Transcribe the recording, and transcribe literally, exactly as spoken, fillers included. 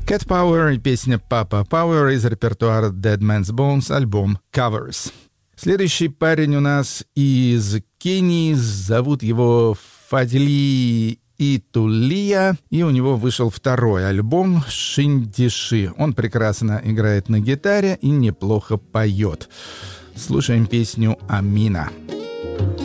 Cat Power и песня Papa Power из репертуара Dead Man's Bones, альбом Covers. Следующий парень у нас из Кении, зовут его Фадли Итулия, и у него вышел второй альбом «Шиндиши». Он прекрасно играет на гитаре и неплохо поет. Слушаем песню «Амина».